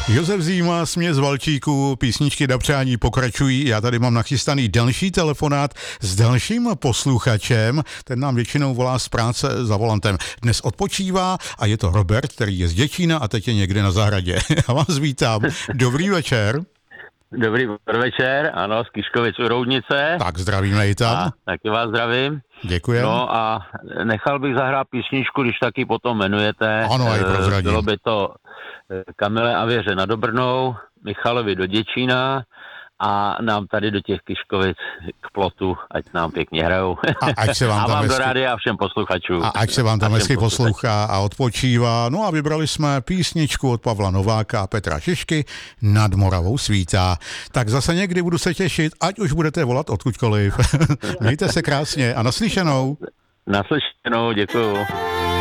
Josef Zíma, Směs Valčíků, písničky na přání pokračují. Já tady mám nachystaný další telefonát s dalším posluchačem. Ten nám většinou volá z práce za volantem. Dnes odpočívá a je to Robert, který je z Děčína a teď je někde na zahradě. Já vás vítám. Dobrý večer. Dobrý večer, ano, z Kiškovic u Roudnice. Tak zdravíme i tam. Taky vás zdravím. Děkujeme. No a nechal bych zahrát písničku, když taky potom jmenujete. Ano, a i prozradím. Bylo by to Kamile a Věře na Dobrnou, Michalovi do Děčína a nám tady do těch Kiškovic k plotu, ať nám pěkně hrajou. A ať se vám a tam vám hezky... do rádia a všem posluchačům. A ať se vám tam hezky poslouchá a odpočívá. No a vybrali jsme písničku od Pavla Nováka a Petra Šišky Nad Moravou svítá. Tak zase někdy budu se těšit, ať už budete volat odkudkoliv. Mějte se krásně a naslyšenou. Naslyšenou, děkuju.